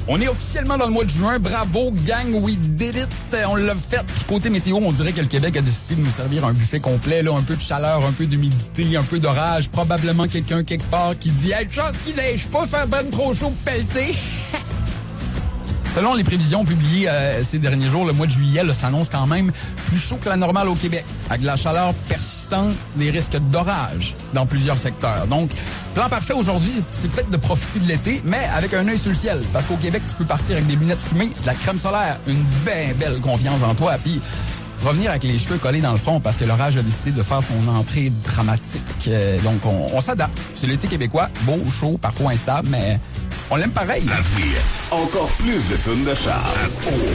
On est officiellement dans le mois de juin. Bravo, gang, we did it. On l'a fait. Puis côté météo, on dirait que le Québec a décidé de nous servir un buffet complet. Là, un peu de chaleur, un peu d'humidité, un peu d'orage. Probablement quelqu'un quelque part qui dit « Hey, chance qu'il neige pas, faire ben trop chaud pour pelleter. » Selon les prévisions publiées ces derniers jours, le mois de juillet là, s'annonce quand même plus chaud que la normale au Québec, avec de la chaleur persistante, des risques d'orage dans plusieurs secteurs. Donc, plan parfait aujourd'hui, c'est peut-être de profiter de l'été, mais avec un œil sur le ciel. Parce qu'au Québec, tu peux partir avec des lunettes fumées, de la crème solaire, une bien belle confiance en toi, puis revenir avec les cheveux collés dans le front parce que l'orage a décidé de faire son entrée dramatique. Donc, on s'adapte. C'est l'été québécois, beau, chaud, parfois instable, mais on l'aime pareil. À venir, encore plus de tunes de Charles.